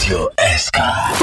Radio SK.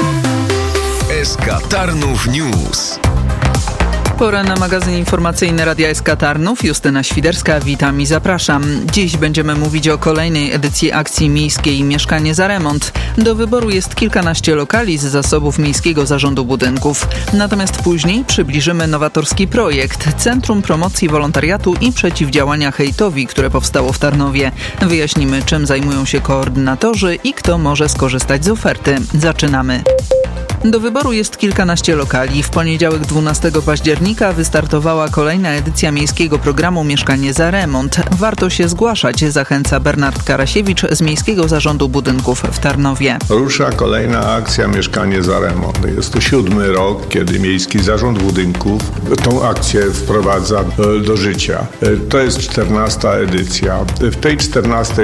SK Tarnów News. Pora na magazyn informacyjny Radia SK Tarnów. Justyna Świderska, witam i zapraszam. Dziś będziemy mówić o kolejnej edycji akcji miejskiej Mieszkanie za remont. Do wyboru jest kilkanaście lokali z zasobów Miejskiego Zarządu Budynków. Natomiast później przybliżymy nowatorski projekt Centrum Promocji Wolontariatu i Przeciwdziałania Hejtowi, które powstało w Tarnowie. Wyjaśnimy, czym zajmują się koordynatorzy i kto może skorzystać z oferty. Zaczynamy. Do wyboru jest kilkanaście lokali. W poniedziałek 12 października wystartowała kolejna edycja miejskiego programu Mieszkanie za remont. Warto się zgłaszać, zachęca Bernard Karasiewicz z Miejskiego Zarządu Budynków w Tarnowie. Rusza kolejna akcja Mieszkanie za remont. Jest to 7. rok, kiedy Miejski Zarząd Budynków tą akcję wprowadza do życia. To jest 14. edycja. W tej 14.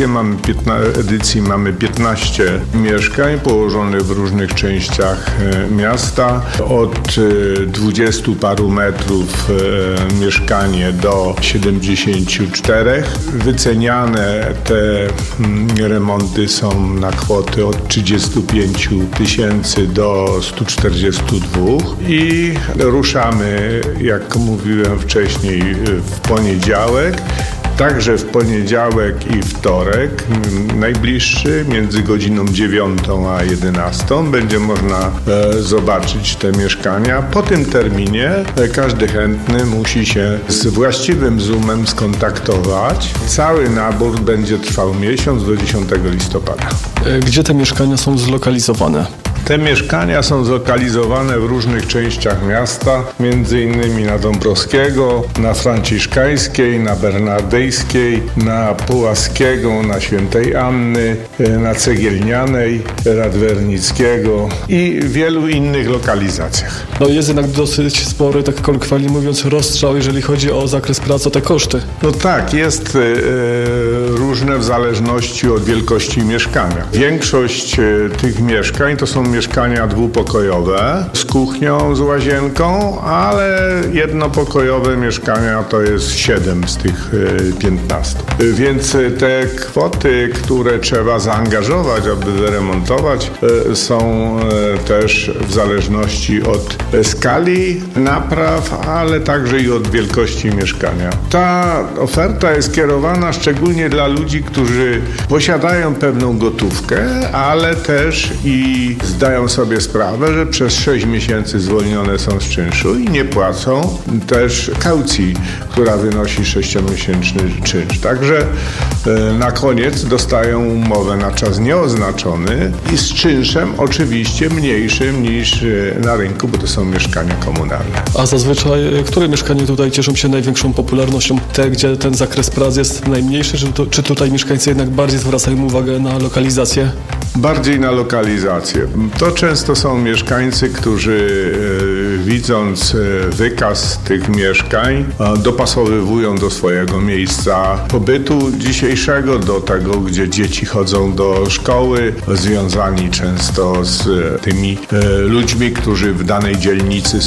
edycji mamy 15 mieszkań położonych w różnych częściach miasta. Od 20 paru metrów mieszkanie do 74. Wyceniane te remonty są na kwoty od 35 000 do 142 i ruszamy, jak mówiłem wcześniej, w poniedziałek. Także w poniedziałek i wtorek, najbliższy, między godziną 9 a 11 będzie można zobaczyć te mieszkania. Po tym terminie każdy chętny musi się z właściwym Zoomem skontaktować. Cały nabór będzie trwał miesiąc do 10 listopada. Gdzie te mieszkania są zlokalizowane? Te mieszkania są zlokalizowane w różnych częściach miasta, między innymi na Dąbrowskiego, na Franciszkańskiej, na Bernardejskiej, na Pułaskiego, na Świętej Anny, na Cegielnianej, Radwernickiego i wielu innych lokalizacjach. No jest jednak dosyć spory, tak kolokwialnie mówiąc, rozstrzał, jeżeli chodzi o zakres pracy, o te koszty. No tak, jest różne w zależności od wielkości mieszkania. Większość tych mieszkań to są mieszkania dwupokojowe z kuchnią, z łazienką, ale jednopokojowe mieszkania to jest 7 z tych 15. Więc te kwoty, które trzeba zaangażować, aby wyremontować, są też w zależności od skali napraw, ale także i od wielkości mieszkania. Ta oferta jest kierowana szczególnie dla ludzi, którzy posiadają pewną gotówkę, ale też i zdają sobie sprawę, że przez 6 miesięcy zwolnione są z czynszu i nie płacą też kaucji, która wynosi 6-miesięczny czynsz. Także na koniec dostają umowę na czas nieoznaczony i z czynszem oczywiście mniejszym niż na rynku, bo to są mieszkania komunalne. A zazwyczaj, które mieszkania tutaj cieszą się największą popularnością? Te, gdzie ten zakres prac jest najmniejszy, czy tutaj mieszkańcy jednak bardziej zwracają uwagę na lokalizację? Bardziej na lokalizację. To często są mieszkańcy, którzy widząc wykaz tych mieszkań dopasowywują do swojego miejsca pobytu dzisiejszego, do tego, gdzie dzieci chodzą do szkoły, związani często z tymi ludźmi, którzy w danej dzielnicy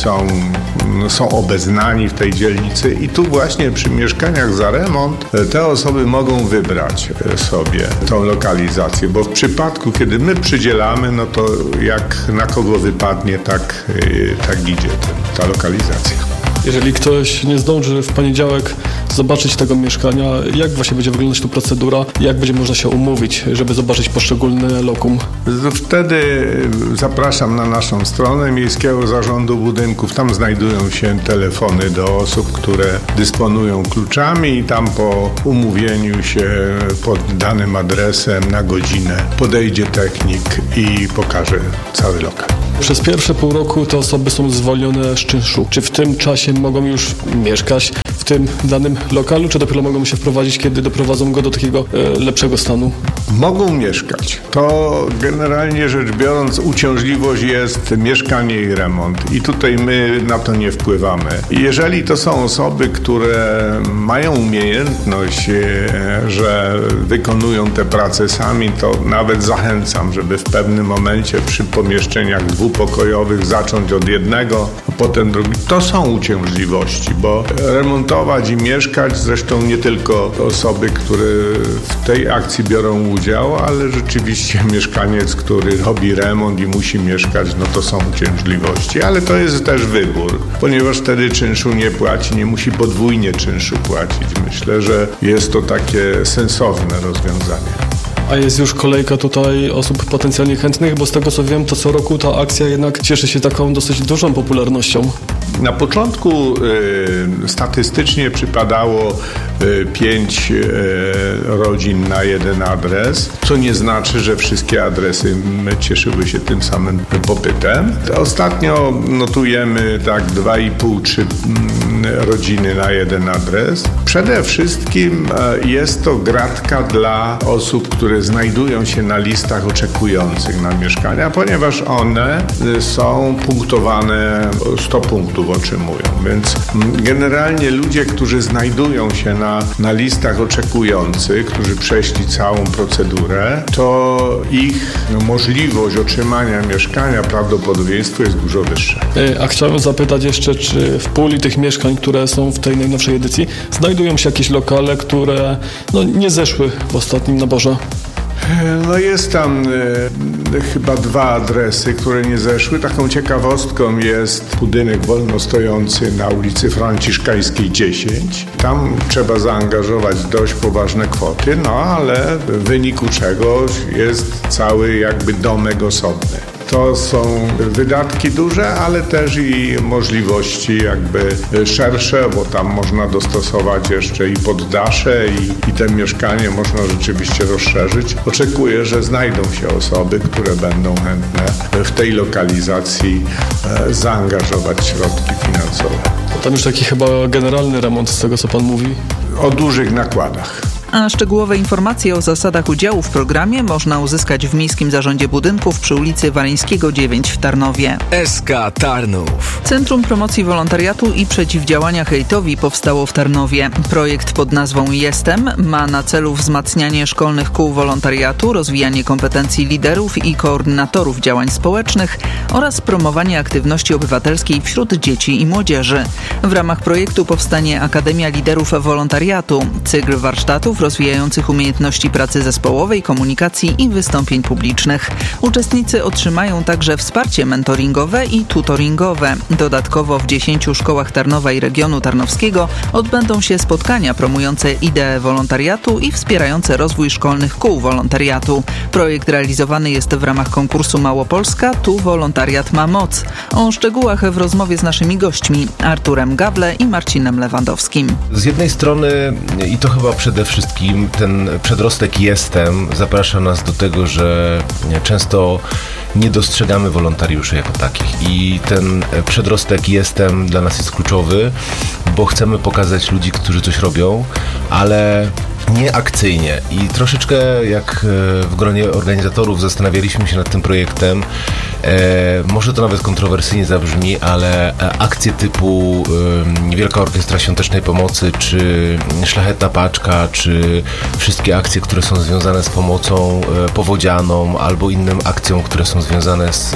są obeznani w tej dzielnicy i tu właśnie przy mieszkaniach za remont te osoby mogą wybrać sobie tą lokalizację, bo w przypadku, kiedy my przydzielamy, no to jak na kogo wypadnie, tak idzie ta lokalizacja. Jeżeli ktoś nie zdąży w poniedziałek zobaczyć tego mieszkania, jak właśnie będzie wyglądać tu procedura, jak będzie można się umówić, żeby zobaczyć poszczególne lokum? Wtedy zapraszam na naszą stronę Miejskiego Zarządu Budynków. Tam znajdują się telefony do osób, które dysponują kluczami i tam po umówieniu się pod danym adresem na godzinę podejdzie technik i pokaże cały lokal. Przez pierwsze pół roku te osoby są zwolnione z czynszu. Czy w tym czasie mogą już mieszkać w tym danym lokalu, czy dopiero mogą się wprowadzić, kiedy doprowadzą go do takiego lepszego stanu? Mogą mieszkać. To generalnie rzecz biorąc uciążliwość jest mieszkanie i remont i tutaj my na to nie wpływamy. Jeżeli to są osoby, które mają umiejętność, że wykonują te prace sami, to nawet zachęcam, żeby w pewnym momencie przy pomieszczeniach dwupokojowych zacząć od jednego, a potem drugi. To są uciążliwości, bo remontować i mieszkać, zresztą nie tylko osoby, które w tej akcji biorą udział, ale rzeczywiście mieszkaniec, który robi remont i musi mieszkać, no to są uciążliwości, ale to jest też wybór, ponieważ wtedy czynszu nie płaci, nie musi podwójnie czynszu płacić. Myślę, że jest to takie sensowne rozwiązanie. A jest już kolejka tutaj osób potencjalnie chętnych, bo z tego co wiem, to co roku ta akcja jednak cieszy się taką dosyć dużą popularnością. Na początku statystycznie przypadało 5 rodzin na jeden adres, co nie znaczy, że wszystkie adresy cieszyły się tym samym popytem. Ostatnio notujemy tak 2,5-3 rodziny na jeden adres. Przede wszystkim jest to gratka dla osób, które znajdują się na listach oczekujących na mieszkania, ponieważ one są punktowane, 100 punktów otrzymują, więc generalnie ludzie, którzy znajdują się na listach oczekujących, którzy przeszli całą procedurę, to ich możliwość otrzymania mieszkania, prawdopodobieństwo jest dużo wyższe. A chciałem zapytać jeszcze, czy w puli tych mieszkań, które są w tej najnowszej edycji, znajdują się jakieś lokale, które nie zeszły w ostatnim naborze? No jest tam chyba 2 adresy, które nie zeszły. Taką ciekawostką jest budynek wolno stojący na ulicy Franciszkańskiej 10. Tam trzeba zaangażować dość poważne kwoty, ale w wyniku czegoś jest cały jakby domek osobny. To są wydatki duże, ale też i możliwości jakby szersze, bo tam można dostosować jeszcze i poddasze i te mieszkanie można rzeczywiście rozszerzyć. Oczekuję, że znajdą się osoby, które będą chętne w tej lokalizacji zaangażować środki finansowe. Tam już taki chyba generalny remont z tego, co pan mówi? O dużych nakładach. A szczegółowe informacje o zasadach udziału w programie można uzyskać w Miejskim Zarządzie Budynków przy ulicy Waleńskiego 9 w Tarnowie. SK Tarnów. Centrum Promocji Wolontariatu i Przeciwdziałania Hejtowi powstało w Tarnowie. Projekt pod nazwą Jestem ma na celu wzmacnianie szkolnych kół wolontariatu, rozwijanie kompetencji liderów i koordynatorów działań społecznych oraz promowanie aktywności obywatelskiej wśród dzieci i młodzieży. W ramach projektu powstanie Akademia Liderów Wolontariatu, cykl warsztatów rozwijających umiejętności pracy zespołowej, komunikacji i wystąpień publicznych. Uczestnicy otrzymają także wsparcie mentoringowe i tutoringowe. Dodatkowo w 10 szkołach Tarnowa i regionu tarnowskiego odbędą się spotkania promujące ideę wolontariatu i wspierające rozwój szkolnych kół wolontariatu. Projekt realizowany jest w ramach konkursu Małopolska Tu Wolontariat ma moc. O szczegółach w rozmowie z naszymi gośćmi Arturem Gable i Marcinem Lewandowskim. Z jednej strony, i to chyba przede wszystkim, ten przedrostek Jestem zaprasza nas do tego, że często nie dostrzegamy wolontariuszy jako takich i ten przedrostek Jestem dla nas jest kluczowy, bo chcemy pokazać ludzi, którzy coś robią, ale nie akcyjnie. I troszeczkę jak w gronie organizatorów zastanawialiśmy się nad tym projektem, może to nawet kontrowersyjnie zabrzmi, ale akcje typu Wielka Orkiestra Świątecznej Pomocy, czy Szlachetna Paczka, czy wszystkie akcje, które są związane z pomocą powodzianą, albo innym akcjom, które są związane z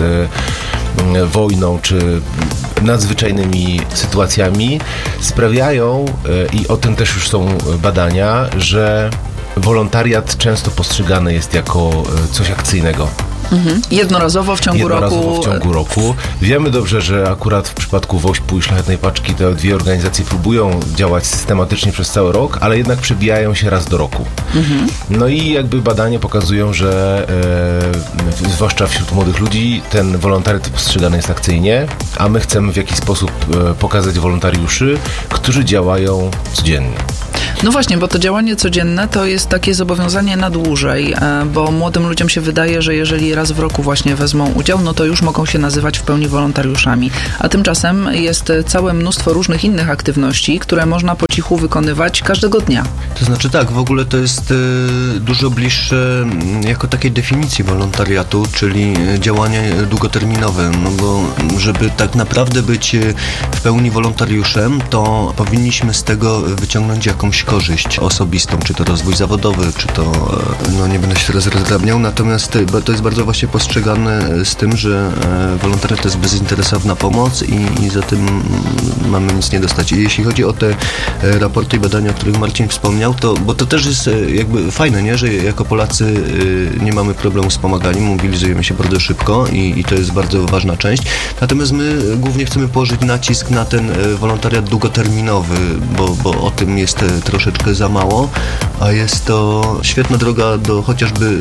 wojną, czy nadzwyczajnymi sytuacjami, sprawiają, i o tym też już są badania, że wolontariat często postrzegany jest jako coś akcyjnego. Jednorazowo w ciągu roku. Wiemy dobrze, że akurat w przypadku WOŚP-u i Szlachetnej Paczki te 2 organizacje próbują działać systematycznie przez cały rok, ale jednak przebijają się raz do roku. No i jakby badania pokazują, że zwłaszcza wśród młodych ludzi ten wolontariat postrzegany jest akcyjnie, a my chcemy w jakiś sposób pokazać wolontariuszy, którzy działają codziennie. No właśnie, bo to działanie codzienne to jest takie zobowiązanie na dłużej, bo młodym ludziom się wydaje, że jeżeli raz w roku właśnie wezmą udział, no to już mogą się nazywać w pełni wolontariuszami. A tymczasem jest całe mnóstwo różnych innych aktywności, które można po cichu wykonywać każdego dnia. To znaczy tak, w ogóle to jest dużo bliższe jako takiej definicji wolontariatu, czyli działanie długoterminowe, no bo żeby tak naprawdę być w pełni wolontariuszem, to powinniśmy z tego wyciągnąć jakąś korzyść osobistą, czy to rozwój zawodowy, czy to, nie będę się teraz rozdrabniał, natomiast to jest bardzo właśnie postrzegane z tym, że wolontariat to jest bezinteresowna pomoc i za tym mamy nic nie dostać. I jeśli chodzi o te raporty i badania, o których Marcin wspomniał, bo to też jest jakby fajne, nie? Że jako Polacy nie mamy problemu z pomaganiem, mobilizujemy się bardzo szybko i to jest bardzo ważna część. Natomiast my głównie chcemy położyć nacisk na ten wolontariat długoterminowy, bo o tym jest troszeczkę za mało, a jest to świetna droga do chociażby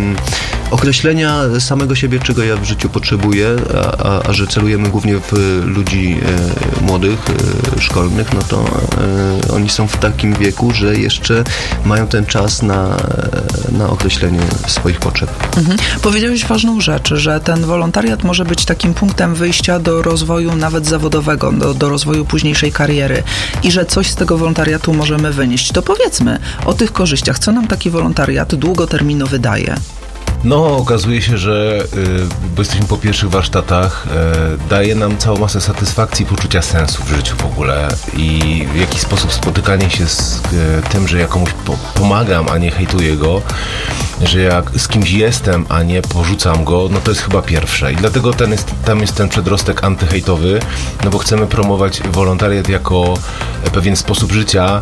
określenia samego siebie, czego ja w życiu potrzebuję, a że celujemy głównie w ludzi młodych, szkolnych, no to oni są w takim wieku, że jeszcze mają ten czas na określenie swoich potrzeb. Powiedziałeś ważną rzecz, że ten wolontariat może być takim punktem wyjścia do rozwoju nawet zawodowego, do rozwoju późniejszej kariery i że coś z tego wolontariatu możemy wynieść. To powiedzmy o tych korzyściach. Co nam taki wolontariat długoterminowy daje? No, okazuje się, że bo jesteśmy po pierwszych warsztatach, daje nam całą masę satysfakcji i poczucia sensu w życiu w ogóle i w jakiś sposób spotykanie się z tym, że ja komuś pomagam, a nie hejtuję go, że jak z kimś jestem, a nie porzucam go, no to jest chyba pierwsze. I dlatego tam jest ten przedrostek antyhejtowy, no bo chcemy promować wolontariat jako pewien sposób życia,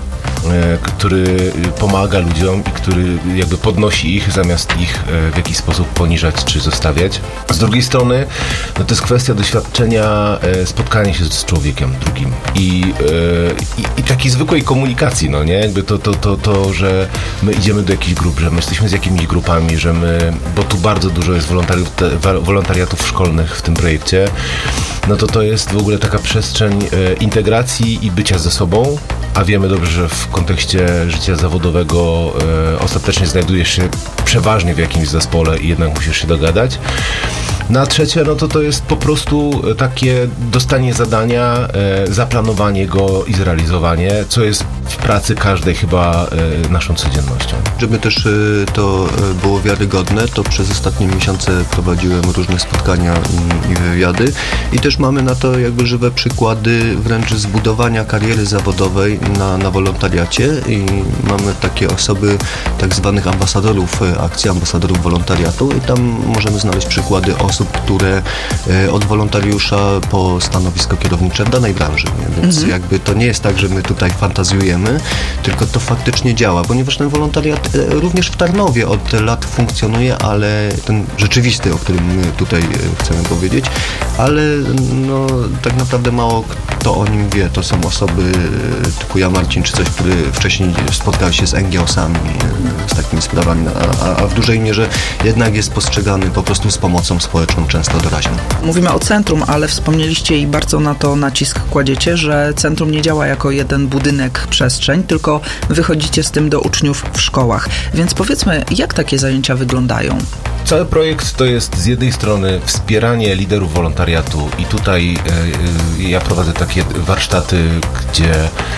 który pomaga ludziom i który jakby podnosi ich, zamiast ich w jakiś sposób poniżać czy zostawiać. Z drugiej strony, no to jest kwestia doświadczenia, spotkania się z człowiekiem drugim i takiej zwykłej komunikacji, no nie? Jakby to, że my idziemy do jakichś grup, że my jesteśmy z jakimiś grupami, że bo tu bardzo dużo jest wolontariatów szkolnych w tym projekcie, no to jest w ogóle taka przestrzeń integracji i bycia ze sobą, a wiemy dobrze, że w kontekście życia zawodowego ostatecznie znajdujesz się przeważnie w jakimś zespole i jednak musisz się dogadać. No a trzecie, no to jest po prostu takie dostanie zadania, zaplanowanie go i zrealizowanie, co jest w pracy każdej chyba naszą codziennością. Żeby też to było wiarygodne, to przez ostatnie miesiące prowadziłem różne spotkania i wywiady i też mamy na to jakby żywe przykłady wręcz zbudowania kariery zawodowej na wolontariacie i mamy takie osoby tak zwanych ambasadorów akcji, ambasadorów wolontariatu i tam możemy znaleźć przykłady osób, które od wolontariusza po stanowisko kierownicze w danej branży, nie? Więc jakby to nie jest tak, że my tutaj fantazjujemy, tylko to faktycznie działa, ponieważ ten wolontariat również w Tarnowie od lat funkcjonuje, ale ten rzeczywisty, o którym my tutaj chcemy powiedzieć, ale no tak naprawdę mało kto o nim wie. To są osoby typu ja, Marcin, czy coś, który wcześniej spotkał się z NGO-sami, z takimi sprawami, a w dużej mierze jednak jest postrzegany po prostu z pomocą społeczną, często doraźną. Mówimy o centrum, ale wspomnieliście i bardzo na to nacisk kładziecie, że centrum nie działa jako jeden budynek, przestrzeń, tylko wychodzicie z tym do uczniów w szkołach. Więc powiedzmy, jak takie zajęcia wyglądają? Cały projekt to jest z jednej strony wspieranie liderów wolontariatu i tutaj ja prowadzę takie warsztaty, gdzie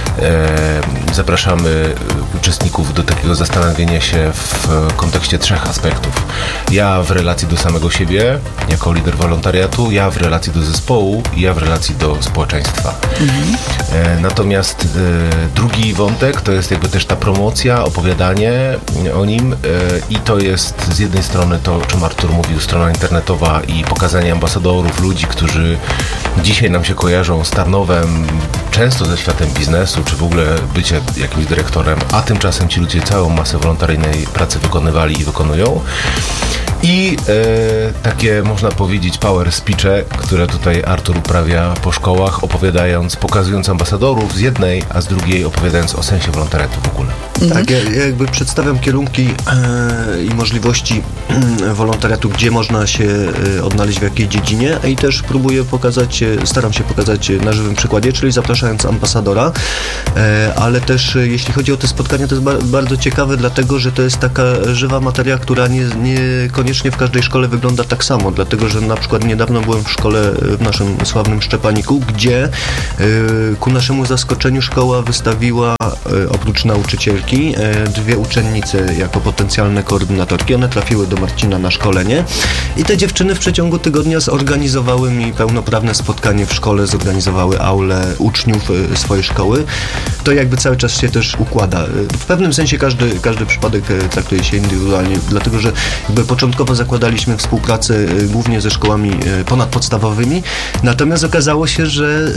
zapraszamy uczestników do takiego zastanowienia się w kontekście 3 aspektów. Ja w relacji do samego siebie, jako lider wolontariatu, ja w relacji do zespołu i ja w relacji do społeczeństwa. Natomiast drugi wątek to jest jakby też ta promocja, opowiadanie o nim i to jest z jednej strony to, o czym Artur mówił, strona internetowa i pokazanie ambasadorów, ludzi, którzy dzisiaj nam się kojarzą z Tarnowem, często ze światem biznesu, czy w ogóle bycie jakimś dyrektorem, a tymczasem ci ludzie całą masę wolontaryjnej pracy wykonywali i wykonują. I takie, można powiedzieć, power speeche, które tutaj Artur uprawia po szkołach, pokazując ambasadorów z jednej, a z drugiej opowiadając o sensie wolontariatu w ogóle. Tak, ja jakby przedstawiam kierunki i możliwości wolontariatu, gdzie można się odnaleźć w jakiej dziedzinie i też staram się pokazać na żywym przykładzie, czyli zapraszając ambasadora, ale też jeśli chodzi o te spotkania, to jest bardzo ciekawe, dlatego, że to jest taka żywa materia, która niekoniecznie w każdej szkole wygląda tak samo, dlatego, że na przykład niedawno byłem w szkole w naszym sławnym Szczepaniku, gdzie ku naszemu zaskoczeniu szkoła wystawiła oprócz nauczycielki 2 uczennice jako potencjalne koordynatorki. One trafiły do Marcina na szkolenie i te dziewczyny w przeciągu tygodnia zorganizowały mi pełnoprawne spotkanie w szkole, zorganizowały aulę uczniów swojej szkoły. to jakby cały czas się też układa. W pewnym sensie każdy przypadek traktuje się indywidualnie, dlatego że jakby początkowo zakładaliśmy współpracę głównie ze szkołami ponadpodstawowymi, natomiast okazało się, że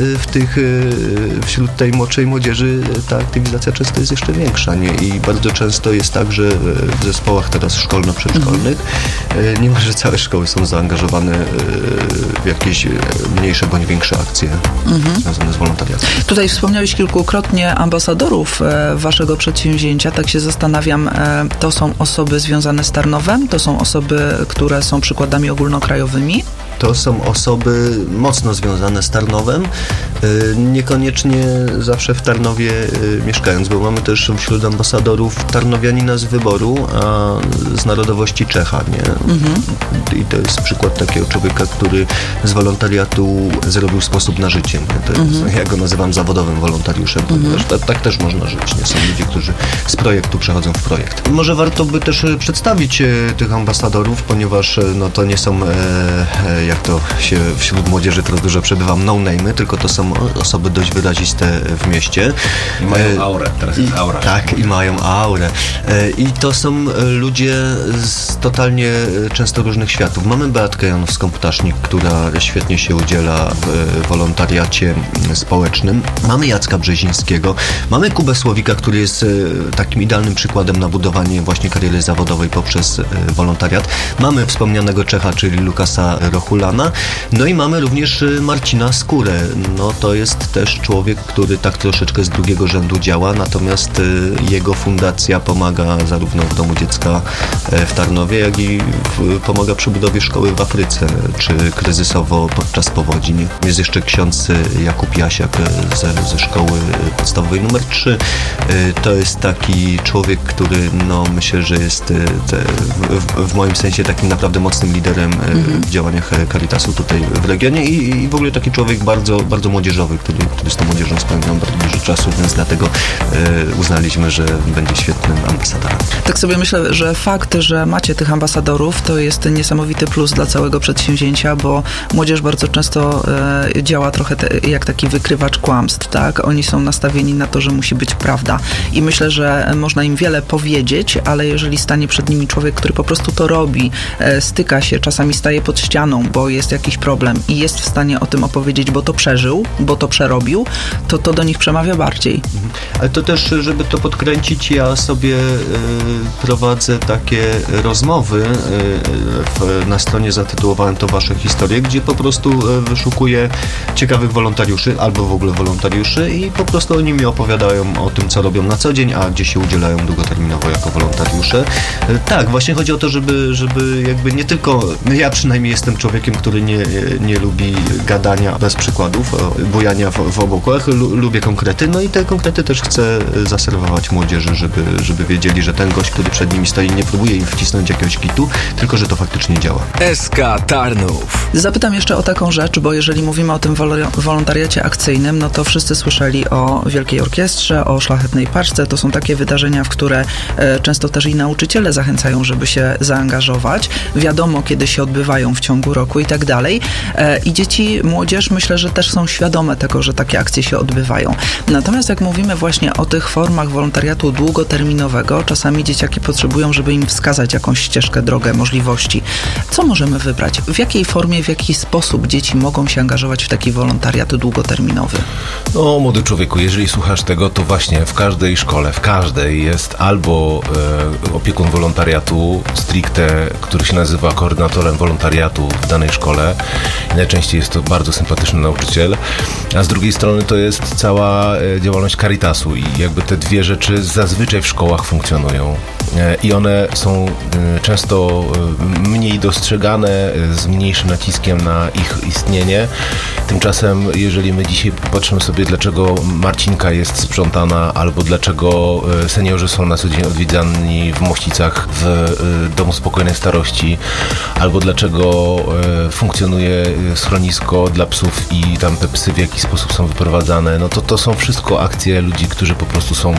wśród tej młodszej młodzieży ta aktywizacja często jest jeszcze większa, nie? I bardzo często jest tak, że w zespołach teraz szkolno-przedszkolnych niemalże całe szkoły są zaangażowane w jakieś mniejsze bądź większe akcje związane z wolontariatem. Tutaj wspomniałeś kilkukrotnie ambasadorów waszego przedsięwzięcia. Tak się zastanawiam, to są osoby związane z Tarnowem? To są osoby, które są przykładami ogólnokrajowymi? To są osoby mocno związane z Tarnowem, niekoniecznie zawsze w Tarnowie mieszkając, bo mamy też wśród ambasadorów tarnowianina z wyboru, a z narodowości Czecha, nie? I to jest przykład takiego człowieka, który z wolontariatu zrobił sposób na życie. Nie? To jest, ja go nazywam zawodowym wolontariuszem, ponieważ tak też można żyć. Nie? Są ludzie, którzy z projektu przechodzą w projekt. Może warto by też przedstawić tych ambasadorów, ponieważ no, to nie są jak to się wśród młodzieży teraz dużo przebywam, no-name'y, tylko to są osoby dość wyraziste w mieście. I mają aurę, teraz jest aura. Tak, i mają aurę. I to są ludzie z totalnie często różnych światów. Mamy Beatkę Janowską-Ptasznik, która świetnie się udziela w wolontariacie społecznym. Mamy Jacka Brzezińskiego. Mamy Kubę Słowika, który jest takim idealnym przykładem na budowanie właśnie kariery zawodowej poprzez wolontariat. Mamy wspomnianego Czecha, czyli Lukasa Rochulana. No i mamy również Marcina Skórę. No to jest też człowiek, który tak troszeczkę z drugiego rzędu działa, natomiast jego fundacja pomaga zarówno w Domu Dziecka w Tarnowie, jak i pomaga przy budowie szkoły w Afryce, czy kryzysowo podczas powodzi. Jest jeszcze ksiądz Jakub Jasiak ze szkoły podstawowej numer 3. To jest taki człowiek, który no myślę, że jest w moim sensie takim naprawdę mocnym liderem w działaniach Caritasu tutaj w regionie i w ogóle taki człowiek bardzo, bardzo młodzieżowy, który z tą młodzieżą spędzał bardzo dużo czasu, więc dlatego uznaliśmy, że będzie świetnym ambasadorem. Tak sobie myślę, że fakt, że macie tych ambasadorów, to jest niesamowity plus dla całego przedsięwzięcia, bo młodzież bardzo często działa trochę jak taki wykrywacz kłamstw, tak? Oni są nastawieni na to, że musi być prawda i myślę, że można im wiele powiedzieć, ale jeżeli stanie przed nimi człowiek, który po prostu to robi, styka się, czasami staje pod ścianą, bo jest jakiś problem i jest w stanie o tym opowiedzieć, bo to przeżył, bo to przerobił, to do nich przemawia bardziej. Ale to też, żeby to podkręcić, ja sobie prowadzę takie rozmowy, na stronie zatytułowałem to Wasze historie, gdzie po prostu wyszukuję ciekawych wolontariuszy albo w ogóle wolontariuszy i po prostu oni mi opowiadają o tym, co robią na co dzień, a gdzie się udzielają długoterminowo jako wolontariusze. Tak, właśnie chodzi o to, żeby jakby nie tylko, ja przynajmniej jestem człowiekiem, który nie lubi gadania bez przykładów, bujania w obłokach, lubię konkrety, no i te konkrety też chcę zaserwować młodzieży, żeby wiedzieli, że ten gość, który przed nimi stoi, nie próbuje im wcisnąć jakiegoś kitu, tylko że to faktycznie działa. SK Tarnów. Zapytam jeszcze o taką rzecz, bo jeżeli mówimy o tym wolontariacie akcyjnym, no to wszyscy słyszeli o Wielkiej Orkiestrze, o Szlachetnej Paczce. To są takie wydarzenia, w które często też i nauczyciele zachęcają, żeby się zaangażować. Wiadomo, kiedy się odbywają w ciągu roku i tak dalej. I dzieci, młodzież, myślę, że też są świadome tego, że takie akcje się odbywają. Natomiast jak mówimy właśnie o tych formach wolontariatu długoterminowego, czasami dzieciaki potrzebują, żeby im wskazać jakąś ścieżkę, drogę, możliwości. Co możemy wybrać? W jakiej formie, w jaki sposób dzieci mogą się angażować w taki wolontariat długoterminowy? No, młody człowieku, jeżeli słuchasz tego, to właśnie w każdej szkole, jest albo opiekun wolontariatu stricte, który się nazywa koordynatorem wolontariatu w danej szkole. I najczęściej jest to bardzo sympatyczny nauczyciel, a z drugiej strony to jest cała działalność Caritasu i jakby te dwie rzeczy zazwyczaj w szkołach funkcjonują. I one są często mniej dostrzegane, z mniejszym naciskiem na ich istnienie. Tymczasem, jeżeli my dzisiaj popatrzymy sobie, dlaczego Marcinka jest sprzątana, albo dlaczego seniorzy są na co dzień odwiedzani w Mościcach w Domu Spokojnej Starości, albo dlaczego funkcjonuje schronisko dla psów i tam te psy w jakiś sposób są wyprowadzane, no to są wszystko akcje ludzi, którzy po prostu są